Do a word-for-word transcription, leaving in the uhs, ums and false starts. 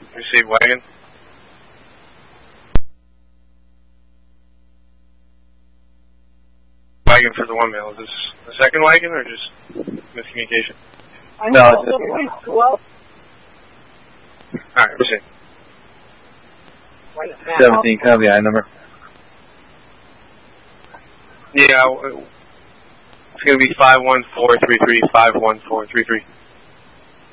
Receive wagon. Wagon for the one mail. Is this the second wagon or just miscommunication? No, just twelve. Alright, receive. seventeen, can I have the I number? Yeah, it's going to be five one four three three, five one four three three.